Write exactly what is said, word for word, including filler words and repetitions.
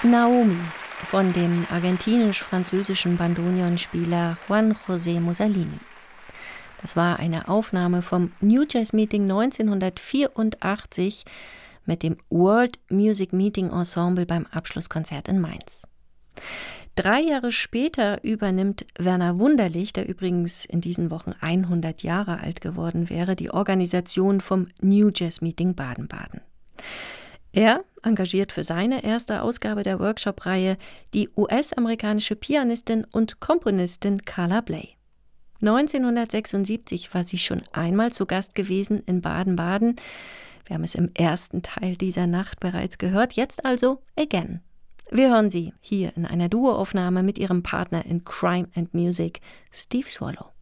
Naomi von dem argentinisch-französischen Bandoneonspieler Juan José Mussolini. Das war eine Aufnahme vom New Jazz Meeting neunzehnhundertvierundachtzig mit dem World Music Meeting Ensemble beim Abschlusskonzert in Mainz. Drei Jahre später übernimmt Werner Wunderlich, der übrigens in diesen Wochen hundert Jahre alt geworden wäre, die Organisation vom New Jazz Meeting Baden-Baden. Er engagiert für seine erste Ausgabe der Workshop-Reihe die U S-amerikanische Pianistin und Komponistin Carla Bley. neunzehnhundertsechsundsiebzig war sie schon einmal zu Gast gewesen in Baden-Baden. Wir haben es im ersten Teil dieser Nacht bereits gehört, jetzt also again. Wir hören sie hier in einer Duoaufnahme mit ihrem Partner in Crime and Music, Steve Swallow.